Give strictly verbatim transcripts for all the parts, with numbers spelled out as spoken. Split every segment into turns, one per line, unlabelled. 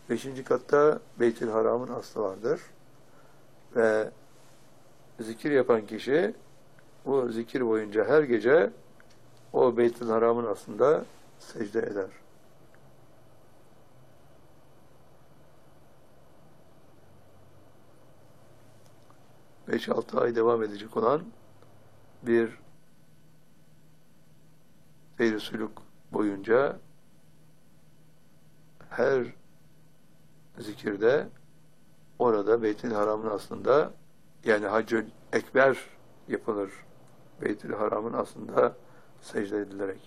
Beşinci katta Beyt-i Haram'ın aslı vardır. Ve zikir yapan kişi bu zikir boyunca her gece o Beyt-i Haram'ın aslında secde eder. Beş altı ay devam edecek olan bir seyr-i sülük boyunca her zikirde orada Beyt-i Haram'ın aslında, yani Hac-ı Ekber yapılır. Beyt-i Haram'ın aslında secde edilerek.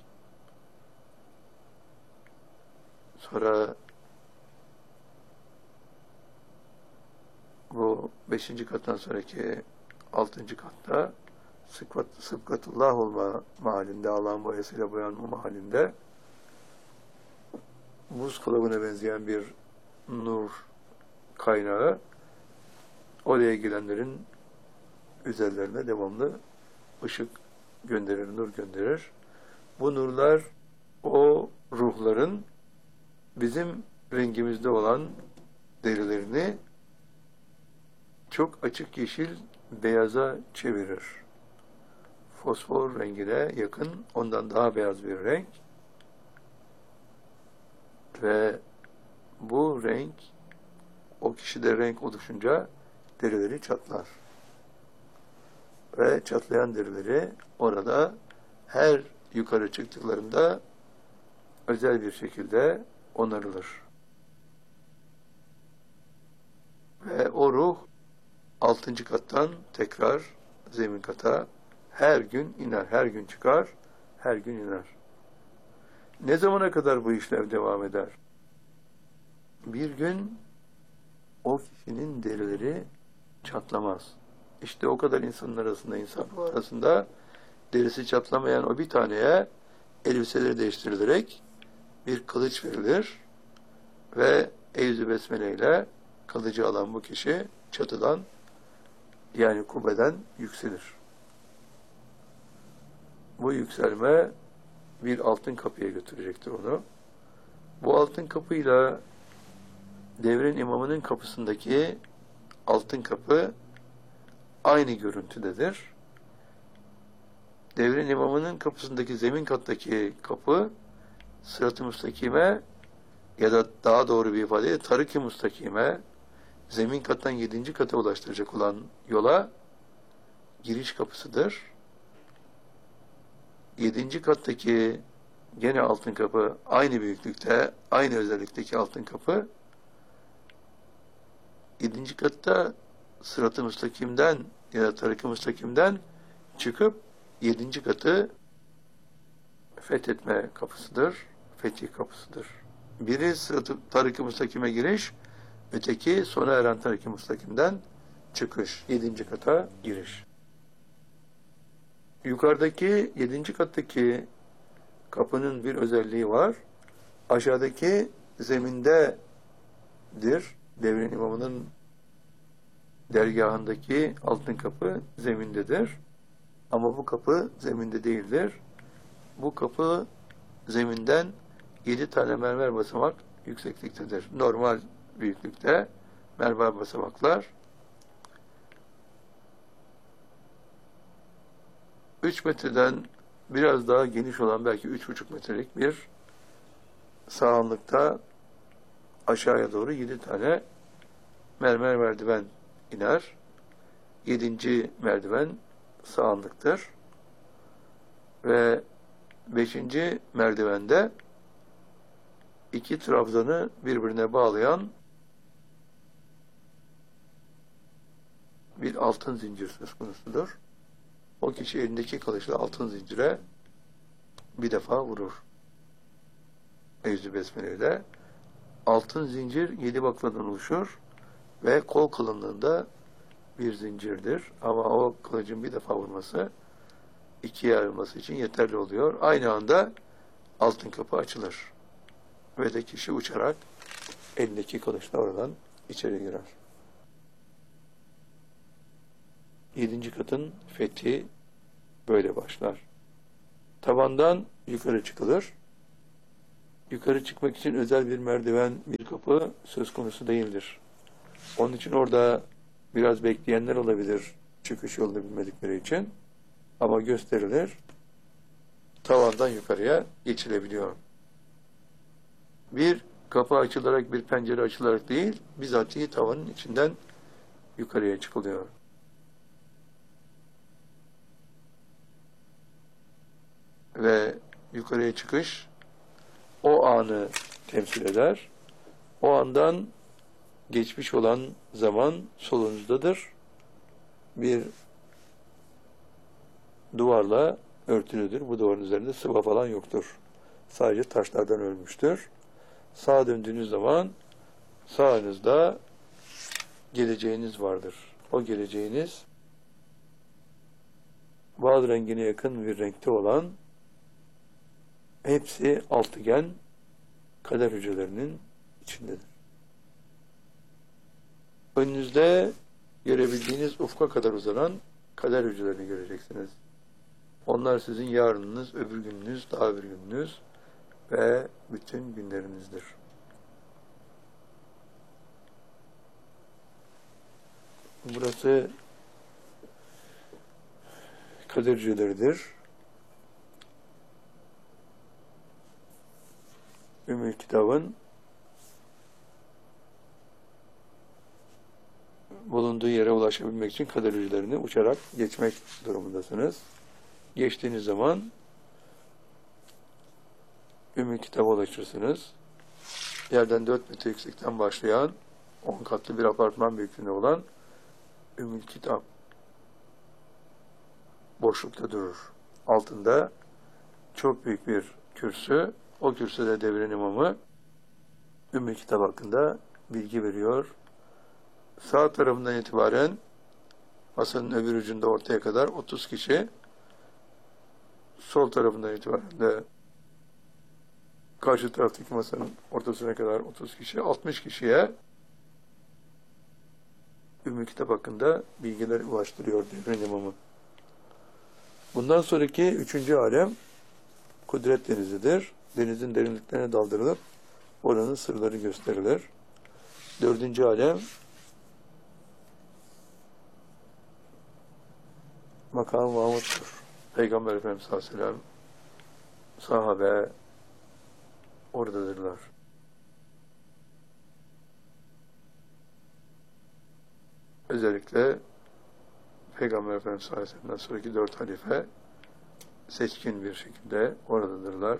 Sonra bu beşinci kattan sonraki altıncı katta sıfkat, sıfkatullah olma mahallinde, Allah'ın boyasıyla boyanma mahallinde buz kalıbına benzeyen bir nur kaynağı oraya gelenlerin üzerlerine devamlı ışık gönderir, nur gönderir. Bu nurlar o ruhların bizim rengimizde olan derilerini çok açık yeşil beyaza çevirir. Fosfor rengine yakın, ondan daha beyaz bir renk. Ve bu renk, o kişide renk oluşunca derileri çatlar. Ve çatlayan derileri orada her yukarı çıktıklarında özel bir şekilde onarılır. Ve o ruh altıncı kattan tekrar zemin kata her gün iner, her gün çıkar, her gün iner. Ne zamana kadar bu işler devam eder? Bir gün o kişinin derileri çatlamaz. İşte o kadar insanın arasında, insan arasında derisi çatlamayan o bir taneye elbiseleri değiştirilerek bir kılıç verilir ve Eyüz-ü Besmele ile kılıcı alan bu kişi çatıdan, yani kubbeden yükselir. Bu yükselme bir altın kapıya götürecektir onu. Bu altın kapıyla devrin imamının kapısındaki altın kapı aynı görüntüdedir. Devrin imamının kapısındaki zemin kattaki kapı Sırat-ı Müstakime, ya da daha doğru bir ifadeyle Tarık-ı Müstakime, zemin kattan yedinci kata ulaştıracak olan yola giriş kapısıdır. Yedinci kattaki gene altın kapı aynı büyüklükte, aynı özellikteki altın kapı, yedinci katta Sırat-ı Müstakim'den ya da Tarık-ı Müstakim'den çıkıp yedinci katı fethetme kapısıdır, fetih kapısıdır. Biri Sırat-ı Tarık-ı Müstakim'e giriş, öteki sona eren Tarık-ı Müstakim'den çıkış, yedinci kata giriş. Yukarıdaki yedinci kattaki kapının bir özelliği var. Aşağıdaki zemindedir. Devrin imamının dergahındaki altın kapı zemindedir. Ama bu kapı zeminde değildir. Bu kapı zeminden yedi tane mermer basamak yüksekliktedir. Normal büyüklükte mermer basamaklar. üç metreden biraz daha geniş olan belki üç buçuk metrelik bir sağanlıkta aşağıya doğru yedi tane mermer merdiven iner. Yedinci merdiven sağanlıktır. Ve beşinci merdivende iki trabzanı birbirine bağlayan bir altın zincir söz konusudur. O kişi elindeki kılıçla altın zincire bir defa vurur. Eyüz-ü Besmele ile. Altın zincir yedi bakladan oluşur ve kol kalınlığında bir zincirdir. Ama o kılıcın bir defa vurması ikiye ayrılması için yeterli oluyor. Aynı anda altın kapı açılır. Ve de kişi uçarak elindeki kılıçla oradan içeri girer. Yedinci katın fethi böyle başlar. Tavandan yukarı çıkılır. yukarı çıkmak için özel bir merdiven, bir kapı söz konusu değildir. Onun için orada biraz bekleyenler olabilir çıkış yolunu bilmedikleri için. Ama gösterilir, tavandan yukarıya geçilebiliyor. Bir kapı açılarak, bir pencere açılarak değil, bizatihi tavanın içinden yukarıya çıkılıyor. Ve yukarıya çıkış o anı temsil eder. O andan geçmiş olan zaman solunuzdadır. Bir duvarla örtülüdür. Bu duvarın üzerinde sıva falan yoktur. Sadece taşlardan örülmüştür. Sağa döndüğünüz zaman sağınızda geleceğiniz vardır. O geleceğiniz bal rengine yakın bir renkte olan, hepsi altıgen kader hücrelerinin içindedir. Önünüzde görebildiğiniz ufka kadar uzanan kader hücrelerini göreceksiniz. Onlar sizin yarınınız, öbür gününüz, daha öbür gününüz ve bütün günlerinizdir. Burası kader hücreleridir. Ümmül Kitab'ın bulunduğu yere ulaşabilmek için kader hücrelerini uçarak geçmek durumundasınız. Geçtiğiniz zaman Ümmül Kitab'a ulaşırsınız. Yerden dört metre yüksekten başlayan on katlı bir apartman büyüklüğünde olan Ümmül Kitap boşlukta durur. Altında çok büyük bir kürsü. O kürsüde devrin imamı Ümmül Kitap hakkında bilgi veriyor. Sağ tarafından itibaren masanın öbür ucunda ortaya kadar otuz kişi, sol tarafından itibaren de karşı taraftaki masanın ortasına kadar otuz kişi, altmış kişiye Ümmül Kitap hakkında bilgiler ulaştırıyor devrin imamı. Bundan sonraki üçüncü alem Kudret Denizi'dir. Denizin derinliklerine daldırılıp oranın sırları gösterilir. Dördüncü alem Makam-ı Mahmud'dur. Peygamber Efendimiz sallallahu aleyhi ve sellem, sahabe oradadırlar. Özellikle Peygamber Efendimiz sallallahu aleyhi ve sellem'den sonraki dört halife seçkin bir şekilde oradadırlar.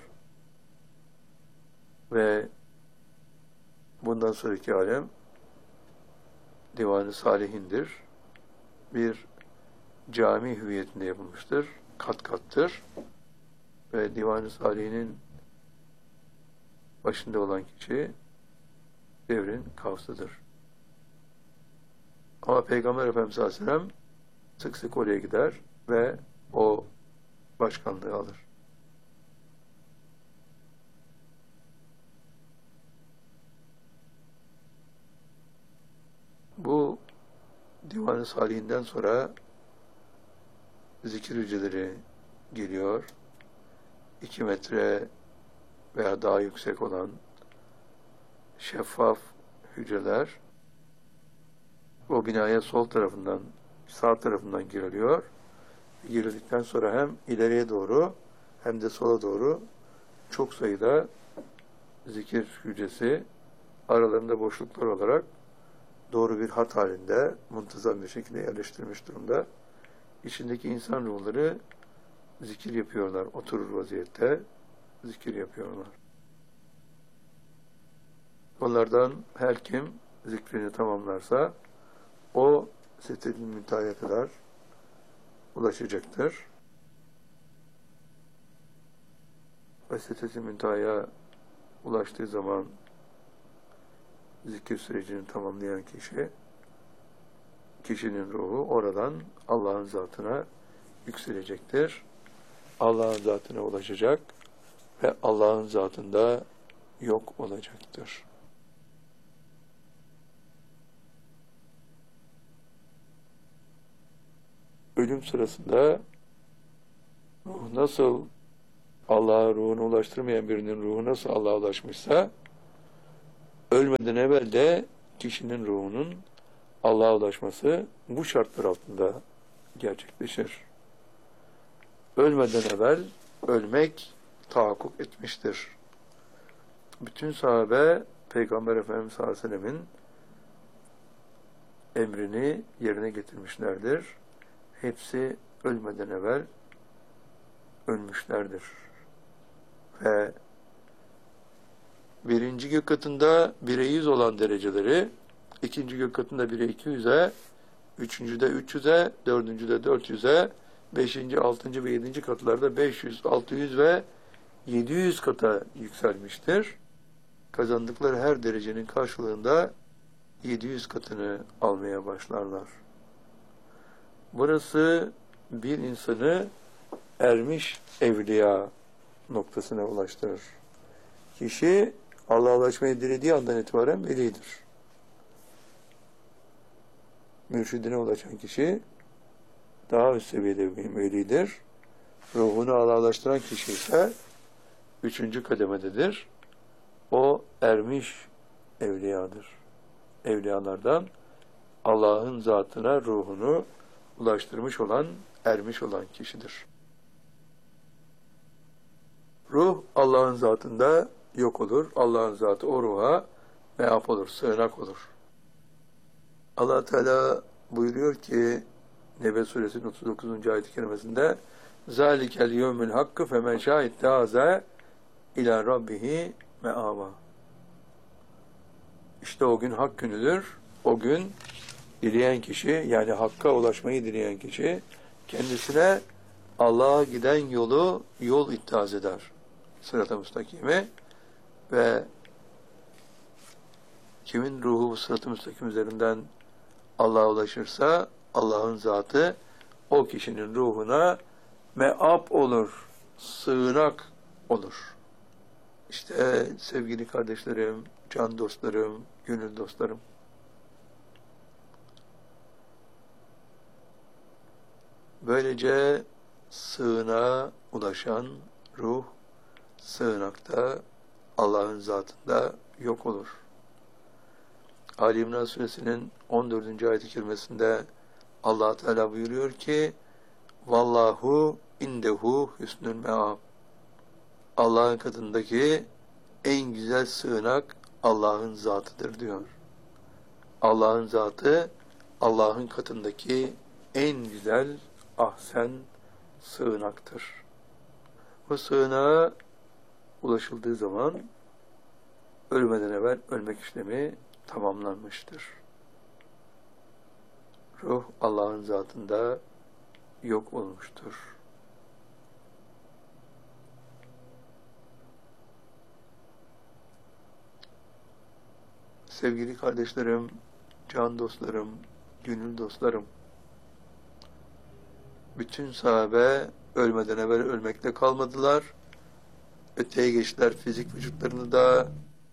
Ve bundan sonraki alem Divan-ı Salihin'dir. Bir cami hüviyetinde yapılmıştır. Kat kattır. Ve Divan-ı Salihin'in başında olan kişi devrin kavsıdır. Ama Peygamber Efendimiz sallallahu aleyhi ve sellem sık sık oraya gider ve o başkanlığı alır. Bu Divan-ı Salihinden sonra zikir hücreleri geliyor. İki metre veya daha yüksek olan şeffaf hücreler o binaya sol tarafından, sağ tarafından giriliyor. Girildikten sonra hem ileriye doğru hem de sola doğru çok sayıda zikir hücresi aralarında boşluklar olarak doğru bir hat halinde muntazam bir şekilde yerleştirilmiş durumda. İçindeki insan ruhları zikir yapıyorlar. Oturur vaziyette zikir yapıyorlar. Onlardan her kim zikrini tamamlarsa o Sidratul Münteha'ya kadar ulaşacaktır. Ve Sidratul Münteha'ya ulaştığı zaman zikir sürecini tamamlayan kişi, kişinin ruhu oradan Allah'ın zatına yükselecektir. Allah'ın zatına ulaşacak ve Allah'ın zatında yok olacaktır. Ölüm sırasında ruh nasıl Allah'a ruhunu ulaştırmayan birinin ruhu nasıl Allah'a ulaşmışsa, ölmeden evvel de kişinin ruhunun Allah'a ulaşması bu şartlar altında gerçekleşir. Ölmeden evvel ölmek tahakkuk etmiştir. Bütün sahabe Peygamber Efendimiz sallallahu aleyhi ve sellemin emrini yerine getirmişlerdir. Hepsi ölmeden evvel ölmüşlerdir. Ve birinci gök katında bire yüz olan dereceleri, ikinci gök katında bire iki yüze, üçüncüde üç yüze, dördüncüde dört yüze, beşinci, altıncı ve yedinci katlarda beş yüz, altı yüz ve yedi yüz kata yükselmiştir. Kazandıkları her derecenin karşılığında yedi yüz katını almaya başlarlar. Burası bir insanı ermiş evliya noktasına ulaştırır. Kişi Allah'a ulaşmayı dilediği andan itibaren velidir. Mürşidine ulaşan kişi daha üst seviyede bir velidir. Ruhunu Allah'a ulaştıran kişi ise üçüncü kademededir. O ermiş evliyadır. Evliyalardan Allah'ın zatına ruhunu ulaştırmış olan, ermiş olan kişidir. Ruh Allah'ın zatında yok olur. Allah'ın zatı o ruha meaf olur, sığınak olur. Allah Teala buyuruyor ki Nebe Suresinin otuz dokuzuncu ayet-i kerimesinde zâlikel yevmül hakkı femen şâittâze ilâ rabbihi meâva. İşte o gün hak günüdür. O gün dileyen kişi, yani hakka ulaşmayı dileyen kişi kendisine Allah'a giden yolu yol ittihaz eder. Sırat-ı müstakimi ve kimin ruhu bu sırat-ı müstakim üzerinden Allah'a ulaşırsa Allah'ın zatı o kişinin ruhuna meap olur, sığınak olur. İşte sevgili kardeşlerim, can dostlarım, gönül dostlarım. Böylece sığınağa ulaşan ruh, sığınakta Allah'ın zatında yok olur. Ali İmran Suresinin on dördüncü ayet-i kerimesinde Allah Teala buyuruyor ki vallahu indehu hüsnül meab. Allah'ın katındaki en güzel sığınak Allah'ın zatıdır diyor. Allah'ın zatı Allah'ın katındaki en güzel ahsen sığınaktır. Bu sığınağa ulaşıldığı zaman ölmeden evvel ölmek işlemi tamamlanmıştır. Ruh Allah'ın zatında yok olmuştur. Sevgili kardeşlerim, can dostlarım, gönül dostlarım, bütün sahabe ölmeden evvel ölmekle kalmadılar. Öteye geçtiler, fizik vücutlarını da,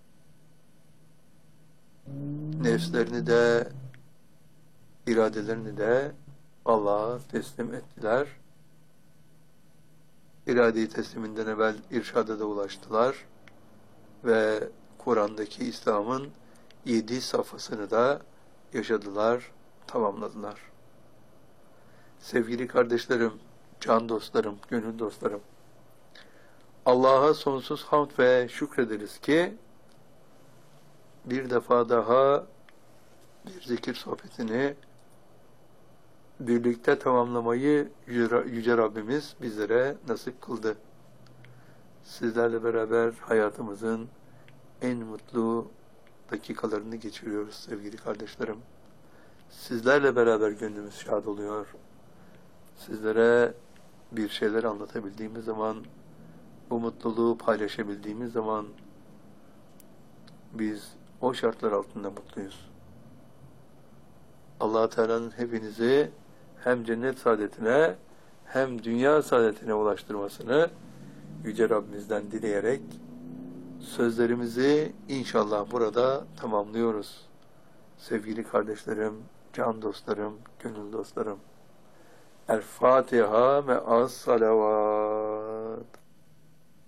nefslerini de, iradelerini de Allah'a teslim ettiler. İrade-i tesliminden evvel irşada da ulaştılar ve Kur'an'daki İslam'ın yedi safhasını da yaşadılar, tamamladılar. Sevgili kardeşlerim, can dostlarım, gönül dostlarım, Allah'a sonsuz hamd ve şükrederiz ki bir defa daha bir zikir sohbetini birlikte tamamlamayı Yüce Rabbimiz bizlere nasip kıldı. Sizlerle beraber hayatımızın en mutlu dakikalarını geçiriyoruz sevgili kardeşlerim. Sizlerle beraber gönlümüz şad oluyor. Sizlere bir şeyler anlatabildiğimiz zaman, bu mutluluğu paylaşabildiğimiz zaman biz o şartlar altında mutluyuz. Allah Teala'nın hepinizi hem cennet saadetine hem dünya saadetine ulaştırmasını Yüce Rabbimizden dileyerek sözlerimizi inşallah burada tamamlıyoruz. Sevgili kardeşlerim, can dostlarım, gönül dostlarım. El Fatiha ve as salavat.